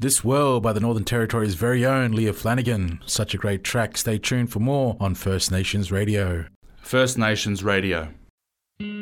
This World by the Northern Territory's very own Leah Flanagan. Such a great track. Stay tuned for more on First Nations Radio. First Nations Radio.